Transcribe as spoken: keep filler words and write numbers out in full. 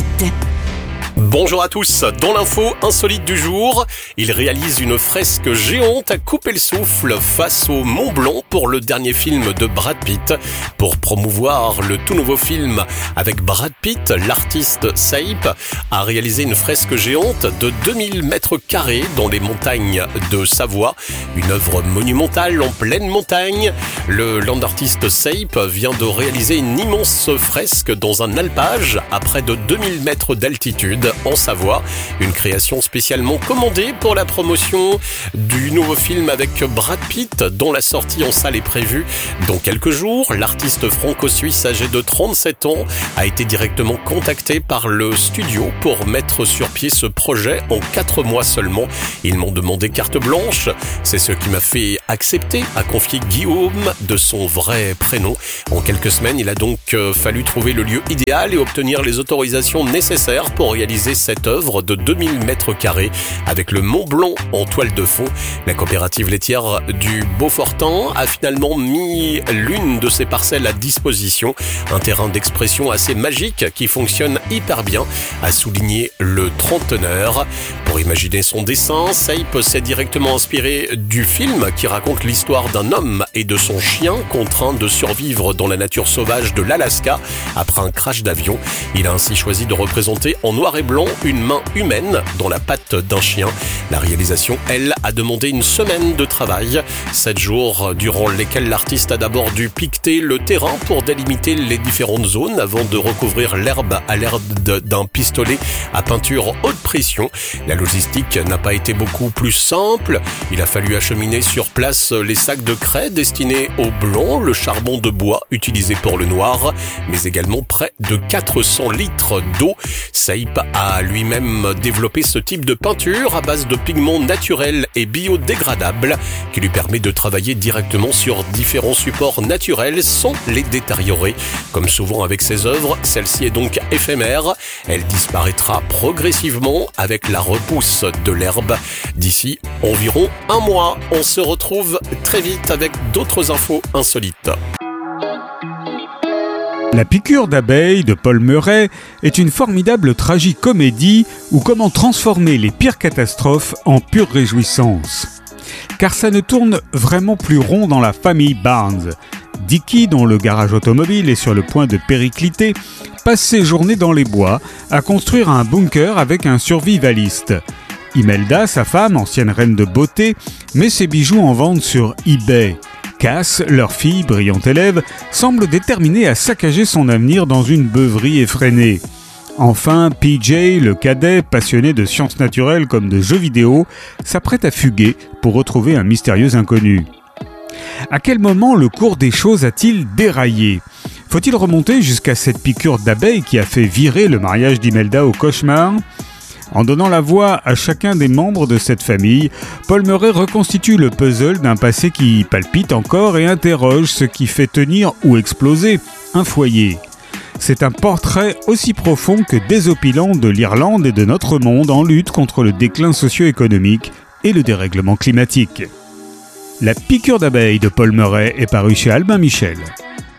insolite. Bonjour à tous, dans l'info insolite du jour, il réalise une fresque géante à couper le souffle face au Mont Blanc pour le dernier film de Brad Pitt. Pour promouvoir le tout nouveau film avec Brad Pitt, l'artiste Saïp a réalisé une fresque géante de deux mille mètres carrés dans les montagnes de Savoie, une œuvre monumentale en pleine montagne. Le land artiste Saïp vient de réaliser une immense fresque dans un alpage à près de deux mille mètres d'altitude en Savoie, une création spécialement commandée pour la promotion du nouveau film avec Brad Pitt, dont la sortie en salle est prévue dans quelques jours. L'artiste franco-suisse âgé de trente-sept ans a été directement contacté par le studio pour mettre sur pied ce projet en quatre mois seulement. Ils m'ont demandé carte blanche, c'est ce qui m'a fait accepter, a confié Guillaume de son vrai prénom. En quelques semaines, il a donc fallu trouver le lieu idéal et obtenir les autorisations nécessaires pour réaliser cette œuvre de deux mille mètres carrés avec le Mont Blanc en toile de fond. La coopérative laitière du Beaufortain a finalement mis l'une de ses parcelles à disposition, un terrain d'expression assez magique qui fonctionne hyper bien, a souligné le trentenaire. Pour imaginer son dessin, Saïp s'est directement inspiré du film qui raconte l'histoire d'un homme et de son chien contraints de survivre dans la nature sauvage de l'Alaska après un crash d'avion. Il a ainsi choisi de représenter en noir et blanc une main humaine dans la patte d'un chien. La réalisation, elle, a demandé une semaine de travail, sept jours durant lesquels l'artiste a d'abord dû piqueter le terrain pour délimiter les différentes zones avant de recouvrir l'herbe à l'aide d'un pistolet à peinture haute pression. La logistique n'a pas été beaucoup plus simple. Il a fallu acheminer sur place les sacs de craie destinés au blanc, le charbon de bois utilisé pour le noir, mais également près de quatre cents litres d'eau. Saïp a lui-même développé ce type de peinture à base de pigments naturels et biodégradables qui lui permet de travailler directement sur différents supports naturels sans les détériorer. Comme souvent avec ses œuvres, celle-ci est donc éphémère. Elle disparaîtra progressivement avec la repousse de l'herbe. D'ici environ un mois, on se retrouve très vite avec d'autres infos insolites. La piqûre d'abeille de Paul Murray est une formidable tragicomédie où comment transformer les pires catastrophes en pure réjouissance. Car ça ne tourne vraiment plus rond dans la famille Barnes. Dickie, dont le garage automobile est sur le point de péricliter, passe ses journées dans les bois à construire un bunker avec un survivaliste. Imelda, sa femme, ancienne reine de beauté, met ses bijoux en vente sur eBay. Cass, leur fille, brillante élève, semble déterminée à saccager son avenir dans une beuverie effrénée. Enfin, P J, le cadet, passionné de sciences naturelles comme de jeux vidéo, s'apprête à fuguer pour retrouver un mystérieux inconnu. À quel moment le cours des choses a-t-il déraillé ? Faut-il remonter jusqu'à cette piqûre d'abeille qui a fait virer le mariage d'Imelda au cauchemar ? En donnant la voix à chacun des membres de cette famille, Paul Murray reconstitue le puzzle d'un passé qui palpite encore et interroge ce qui fait tenir ou exploser un foyer. C'est un portrait aussi profond que désopilant de l'Irlande et de notre monde en lutte contre le déclin socio-économique et le dérèglement climatique. La piqûre d'abeille de Paul Murray est parue chez Albin Michel.